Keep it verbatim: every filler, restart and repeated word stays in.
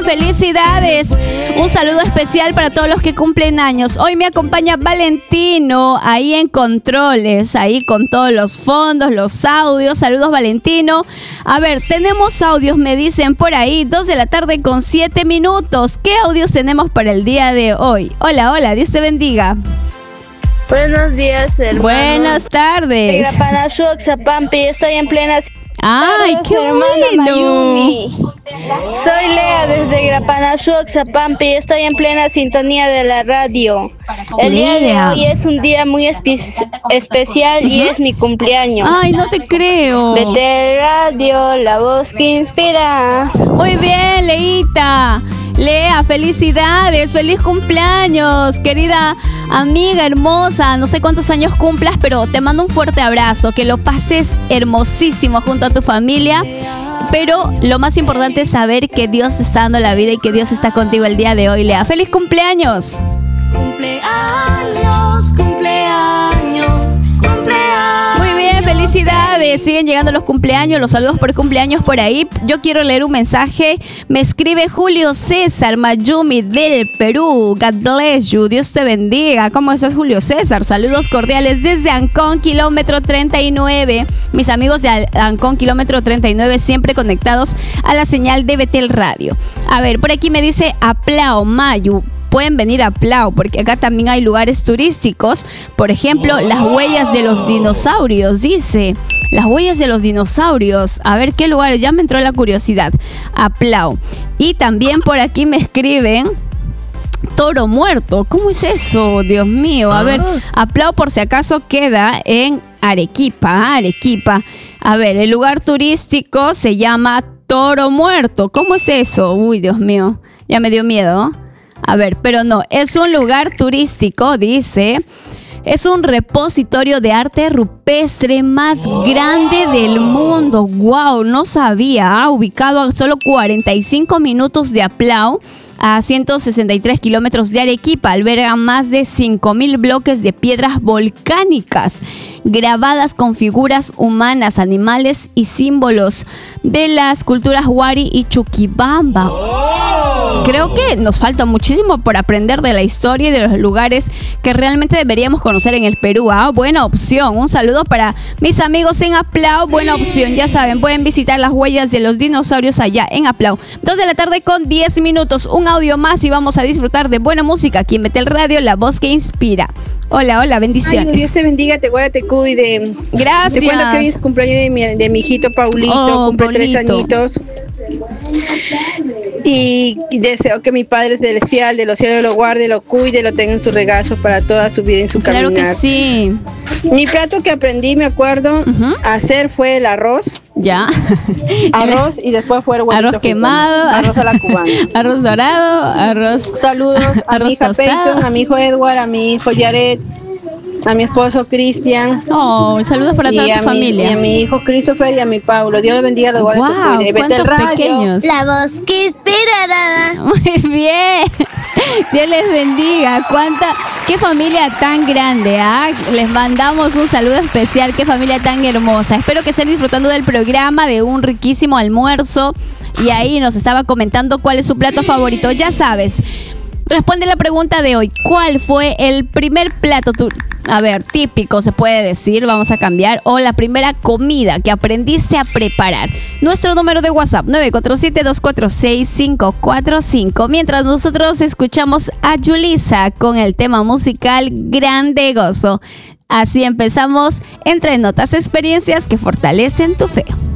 felicidades. Un saludo especial para todos los que cumplen años. Hoy me acompaña Valentino, ahí en controles, ahí con todos los fondos, los audios. Saludos, Valentino. A ver, tenemos audios, me dicen por ahí, dos de la tarde con siete minutos. ¿Qué audios tenemos para el día de hoy? Hola, hola, Dios te bendiga. Buenos días, hermano. Buenas tardes. De Grapanazuac, Zapampi, estoy en plena... ¡Ay, Saludos, qué hermana bueno! Mayumi. Soy Lea desde Grapanazuac, Zapampi, estoy en plena sintonía de la radio. El día de Lea. hoy es un día muy espe- especial y es mi cumpleaños. ¡Ay, no te creo! Vete Radio, la voz que inspira. Muy bien, Leita. Lea, felicidades, feliz cumpleaños, querida amiga hermosa. No sé cuántos años cumplas, pero te mando un fuerte abrazo. Que lo pases hermosísimo junto a tu familia. Pero lo más importante es saber que Dios te está dando la vida y que Dios está contigo el día de hoy, Lea. ¡Feliz cumpleaños! Cumpleaños, cumpleaños, cumpleaños. Muy bien, felicidades. Siguen llegando los cumpleaños, los saludos por cumpleaños por ahí. Yo quiero leer un mensaje. Me escribe Julio César Mayumi del Perú. God bless you. Dios te bendiga. ¿Cómo estás, Julio César? Saludos cordiales desde Ancón, kilómetro treinta y nueve. Mis amigos de Ancón, kilómetro treinta y nueve, siempre conectados a la señal de Betel Radio. A ver, por aquí me dice Aplao Mayu. Pueden venir a Plau, porque acá también hay lugares turísticos. Por ejemplo, las huellas de los dinosaurios, dice. Las huellas de los dinosaurios. A ver qué lugares, ya me entró la curiosidad. A Plau. Y también por aquí me escriben Toro Muerto. ¿Cómo es eso? Dios mío. A ver, a Plau por si acaso queda en Arequipa. Arequipa. A ver, el lugar turístico se llama Toro Muerto. ¿Cómo es eso? Uy, Dios mío. Ya me dio miedo. A ver, pero no, es un lugar turístico, dice. Es un repositorio de arte rupestre más grande del mundo. ¡Wow! No sabía. Ubicado a solo cuarenta y cinco minutos de Aplau, a ciento sesenta y tres kilómetros de Arequipa. Alberga más de cinco mil bloques de piedras volcánicas grabadas con figuras humanas, animales y símbolos de las culturas Wari y Chuquibamba. Creo que nos falta muchísimo por aprender de la historia y de los lugares que realmente deberíamos conocer en el Perú. Ah, buena opción. Un saludo para mis amigos en Aplau. Buena opción. Ya saben, pueden visitar las huellas de los dinosaurios allá en Aplau. dos de la tarde con diez minutos. Un audio más y vamos a disfrutar de buena música aquí en Betel Radio, la voz que inspira. Hola, hola, bendiciones. Ay, Dios te bendiga, te guarda, te cuide. Gracias. Te cuento que hoy es cumpleaños de mi, de mi hijito Paulito, Oh, cumple tres Paulito. añitos. Y deseo que mi Padre Celestial de los cielos lo guarde, lo cuide, lo tenga en su regazo para toda su vida y en su caminar. Claro que sí. Mi plato que aprendí, me acuerdo, Ujú. a hacer fue el arroz. Ya. Arroz y después fue el huevito Arroz frito. quemado. Arroz a la cubana. Arroz dorado, arroz. Saludos a Arroz mi hija tostado. Peyton, a mi hijo Edward, a mi hijo Yaret, a mi esposo Cristian. Oh, saludos para toda Y a, tu mi, y familia. a mi hijo Christopher y a mi Paulo. Dios los bendiga, los guarde. Wow, los cuide. Vete al cuántos radio. pequeños. La voz que inspira. Muy bien. Dios les bendiga. Cuánta, qué familia tan grande, ¿ah? Les mandamos un saludo especial. Qué familia tan hermosa. Espero que estén disfrutando del programa, de un riquísimo almuerzo. Y ahí nos estaba comentando cuál es su plato favorito. Ya sabes. Responde la pregunta de hoy. ¿Cuál fue el primer plato, tu, a ver, típico se puede decir, vamos a cambiar, o la primera comida que aprendiste a preparar? Nuestro número de WhatsApp, nueve cuatro siete, dos cuatro seis, cinco cuatro cinco. Mientras nosotros escuchamos a Yulisa con el tema musical Grande Gozo. Así empezamos Entre Notas, experiencias que fortalecen tu fe.